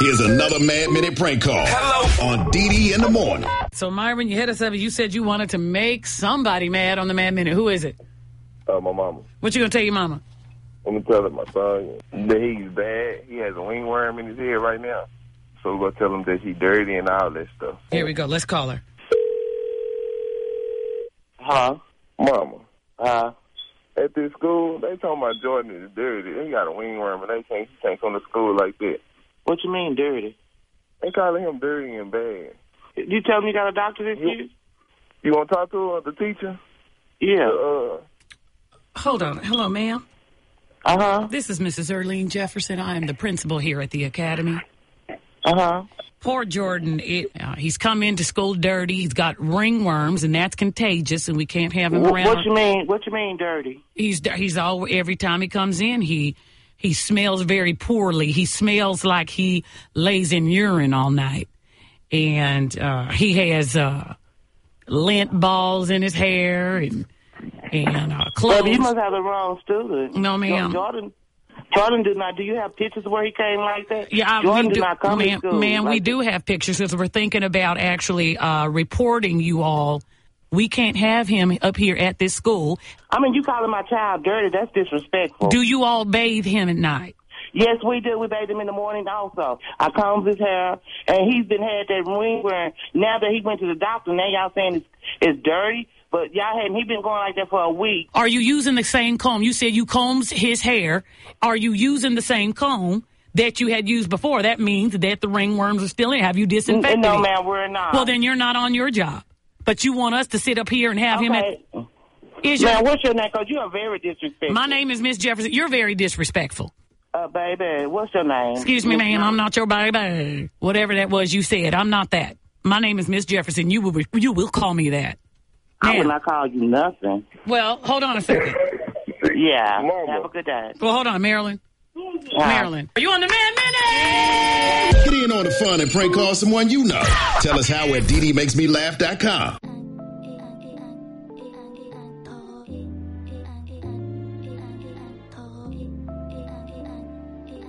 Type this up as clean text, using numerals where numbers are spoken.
Here's another Mad Minute prank call. Hello. On DD in the morning. So, Myron, you hit us up. You said you wanted to make somebody mad on the Mad Minute. Who is it? My mama. What you gonna tell your mama? I'm gonna tell my son that he's bad. He has a wingworm in his head right now. So we're gonna tell him that he's dirty and all that stuff. Here we go. Let's call her. Huh? Mama. At this school, they talking about Jordan is dirty. They got a wingworm and they think he can't come to school like that. What you mean, dirty? They calling him dirty and bad. You tell me you got a doctor this year? You want to talk to the teacher? Yeah. Hold on. Hello, ma'am. Uh-huh. This is Mrs. Earlene Jefferson. I am the principal here at the academy. Uh-huh. Poor Jordan, he's come into school dirty. He's got ringworms, and that's contagious, and we can't have him around. What you mean, dirty? He's all every time he comes in, he smells very poorly. He smells like he lays in urine all night, and he has lint balls in his hair and clothes. Well, you must have the wrong student. No, ma'am. Jordan did not. Do you have pictures where he came like that? Yeah, Jordan did not come to school. Ma'am, we do have pictures because we're thinking about actually reporting you all. We can't have him up here at this school. I mean, you calling my child dirty, that's disrespectful. Do you all bathe him at night? Yes, we do. We bathe him in the morning also. I combs his hair, and he's been had that ringworm. Now that he went to the doctor, now y'all saying it's dirty. But y'all hadn't, he been going like that for a week. Are you using the same comb? You said you combs his hair. Are you using the same comb that you had used before? That means that the ringworms are still in. Have you disinfected No, it? ma'am, we're not. Well, then you're not on your job. But you want us to sit up here and have him at... Ma'am, what's your name? Because you are very disrespectful. My name is Miss Jefferson. You're very disrespectful. Baby, what's your name? Excuse me, ma'am. I'm not your baby. Whatever that was you said, I'm not that. My name is Miss Jefferson. You will call me that. I will not call you nothing. Well, hold on a second. Yeah. Mama. Have a good day. Well, hold on, Marilyn. Marilyn. Are you on the Mad Minute? Get in on the fun and prank call someone you know. Tell us how at DDMakesMeLaugh.com.